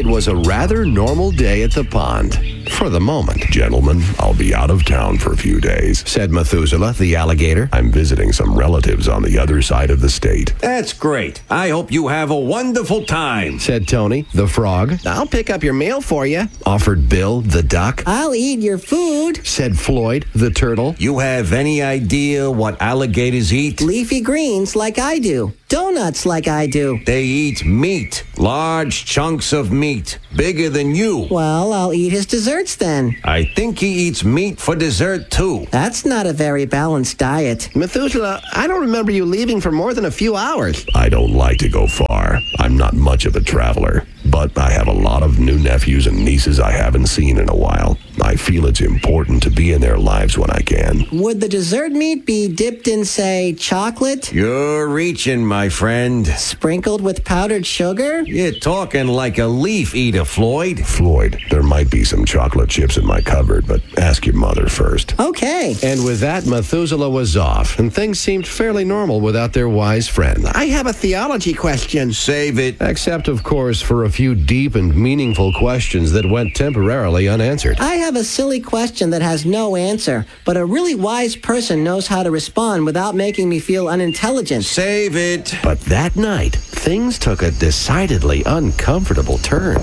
It was a rather normal day at the pond. For the moment. Gentlemen, I'll be out of town for a few days, Said Methuselah, the alligator. I'm visiting some relatives on the other side of the state. That's great. I hope you have a wonderful time. Said Tony, the frog. I'll pick up your mail for you. Offered Bill, the duck. I'll eat your food. Said Floyd, the turtle. You have any idea what alligators eat? Leafy greens like I do. Donuts like I do. They eat meat. Large chunks of meat. Bigger than you. Well, I'll eat his desserts then. I think he eats meat for dessert, too. That's not a very balanced diet. Methuselah, I don't remember you leaving for more than a few hours. I don't like to go far. I'm not much of a traveler, but I have a lot of new nephews and nieces I haven't seen in a while. I feel it's important to be in their lives when I can. Would the dessert meat be dipped in, say, chocolate? You're reaching, my friend. Sprinkled with powdered sugar? You're talking like a leaf eater, Floyd. Floyd, there might be some chocolate chips in my cupboard, but ask your mother first. Okay. And with that, Methuselah was off, and things seemed fairly normal without their wise friend. I have a theology question. Save it. Except, of course, for a few deep and meaningful questions that went temporarily unanswered. I have a silly question that has no answer, but a really wise person knows how to respond without making me feel unintelligent. Save it. But that night, things took a decidedly uncomfortable turn.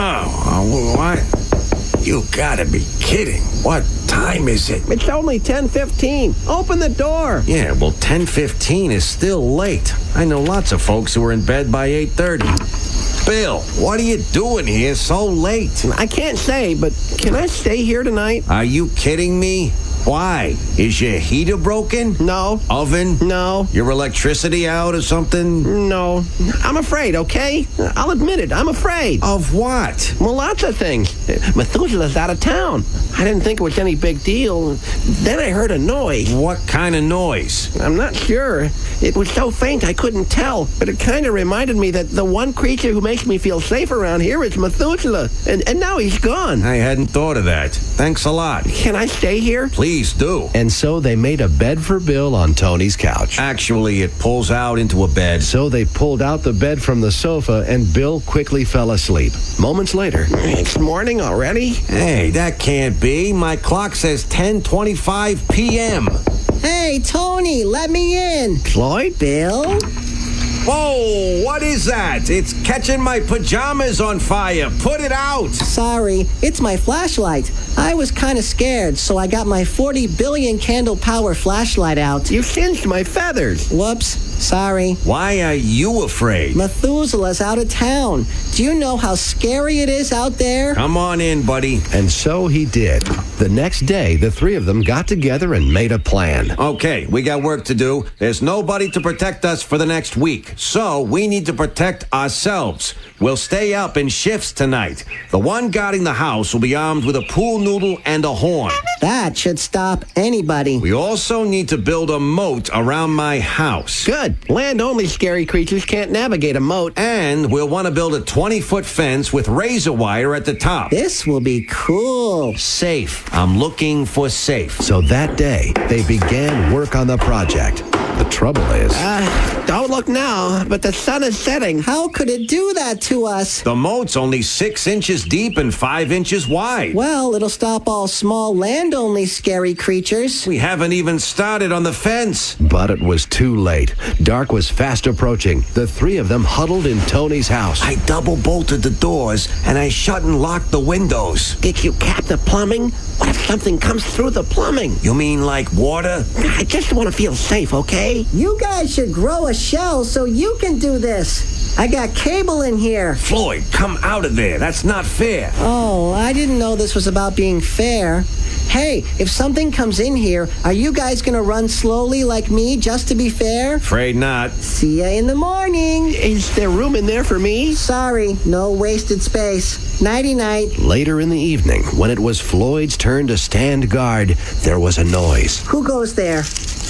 Oh, what? You gotta be kidding. What time is it? It's only 10:15. Open the door. Yeah, well, 10:15 is still late. I know lots of folks who are in bed by 8:30. Bill, what are you doing here so late? I can't say, but can I stay here tonight? Are you kidding me? Why? Is your heater broken? No. Oven? No. Your electricity out or something? No. I'm afraid, okay? I'll admit it. I'm afraid. Of what? Well, lots of things. Methuselah's out of town. I didn't think it was any big deal. Then I heard a noise. What kind of noise? I'm not sure. It was so faint I couldn't tell, but it kind of reminded me that the one creature who makes me feel safe around here is Methuselah, and now he's gone. I hadn't thought of that. Thanks a lot. Can I stay here? Please do. And so they made a bed for Bill on Tony's couch. Actually, it pulls out into a bed. So they pulled out the bed from the sofa, and Bill quickly fell asleep. Moments later, It's morning already? Hey, that can't be. My clock says 10:25 p.m. Hey, Tony, let me in. Floyd? Bill? Whoa, what is that? It's catching my pajamas on fire. Put it out. Sorry, it's my flashlight. I was kind of scared, so I got my 40 billion candle power flashlight out. You singed my feathers. Whoops. Sorry. Why are you afraid? Methuselah's out of town. Do you know how scary it is out there? Come on in, buddy. and so he did. The next day, the three of them got together and made a plan. Okay, we got work to do. There's nobody to protect us for the next week, so we need to protect ourselves. We'll stay up in shifts tonight. The one guarding the house will be armed with a pool noodle and a horn. That should stop anybody. We also need to build a moat around my house. Good. Land-only scary creatures can't navigate a moat. And we'll want to build a 20-foot fence with razor wire at the top. This will be cool. Safe. I'm looking for safe. So that day, they began work on the project. The trouble is, Don't look now, but the sun is setting. How could it do that to us? The moat's only 6 inches deep and 5 inches wide. Well, it'll stop all small land-only scary creatures. We haven't even started on the fence. but it was too late. Dark was fast approaching. The three of them huddled in Tony's house. I double bolted the doors and I shut and locked the windows. Did you cap the plumbing? What if something comes through the plumbing? You mean like water? I just want to feel safe, okay? You guys should grow a shell so you can do this. I got cable in here. Floyd, come out of there. That's not fair. Oh, I didn't know this was about being fair. Hey, if something comes in here, are you guys gonna run slowly like me just to be fair? Afraid not. See ya in the morning. Is there room in there for me? Sorry, no wasted space. Nighty-night. Later in the evening, when it was Floyd's turn to stand guard, there was a noise. Who goes there?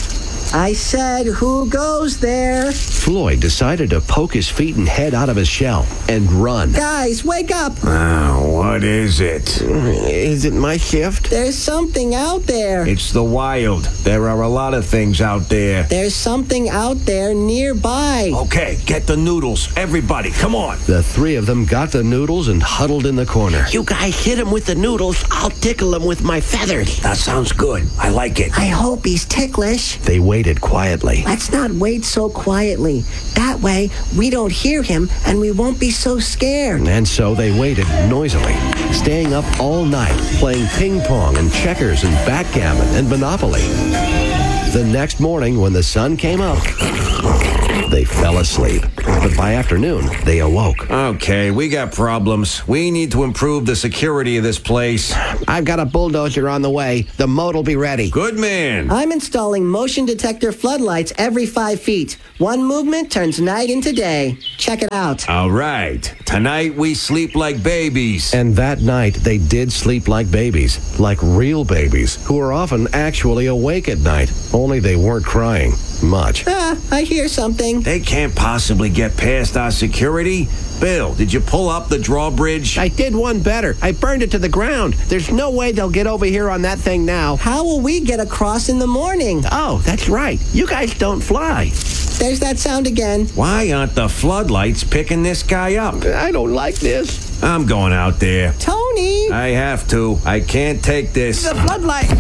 I said, who goes there? Floyd decided to poke his feet and head out of his shell and run. Guys, wake up. Oh, what is it? Is it my shift? There's something out there. It's the wild. There are a lot of things out there. There's something out there nearby. Okay, get the noodles. Everybody, come on. The three of them got the noodles and huddled in the corner. You guys hit him with the noodles. I'll tickle him with my feathers. That sounds good. I like it. I hope he's ticklish. They waited quietly. Let's not wait so quietly. That way, we don't hear him and we won't be so scared. And so they waited noisily, staying up all night, playing ping pong and checkers and backgammon and Monopoly. The next morning, when the sun came up, they fell asleep. But by afternoon, they awoke. Okay, we got problems. We need to improve the security of this place. I've got a bulldozer on the way. The moat will be ready. Good man. I'm installing motion detector floodlights every 5 feet. One movement turns night into day. Check it out. All right. Tonight we sleep like babies. And that night, they did sleep like babies, like real babies, who were often actually awake at night, only they weren't crying much. I hear something. They can't possibly get past our security. Bill, did you pull up the drawbridge? I did one better. I burned it to the ground. There's no way they'll get over here on that thing now. How will we get across in the morning? Oh, that's right. You guys don't fly. There's that sound again. Why aren't the floodlights picking this guy up? I don't like this. I'm going out there. Tony! I have to. I can't take this. The floodlight.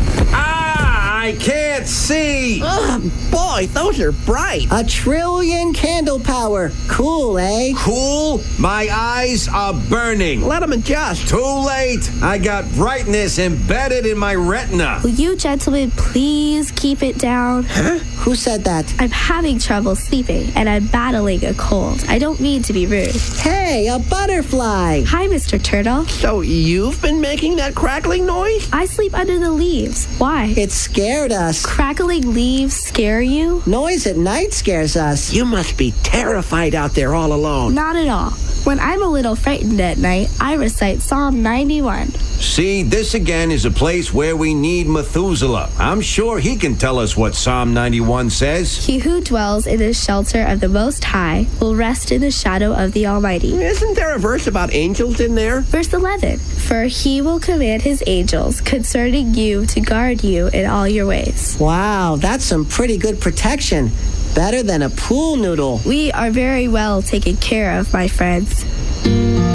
I can't see. Boy, those are bright. A trillion candle power. Cool, eh? Cool? My eyes are burning. Let them adjust. Too late. I got brightness embedded in my retina. Will you gentlemen please keep it down? Who said that? I'm having trouble sleeping and I'm battling a cold. I don't mean to be rude. Hey, a butterfly. Hi, Mr. Turtle. So you've been making that crackling noise? I sleep under the leaves. Why? It scared us. Crackling leaves scare you? Noise at night scares us. You must be terrified out there all alone. Not at all. When I'm a little frightened at night, I recite Psalm 91. See, this again is a place where we need Methuselah. I'm sure he can tell us what Psalm 91 says. He who dwells in the shelter of the Most High will rest in the shadow of the Almighty. Isn't there a verse about angels in there? Verse 11, for he will command his angels concerning you to guard you in all your ways. Wow, that's some pretty good protection. Better than a pool noodle. We are very well taken care of, my friends.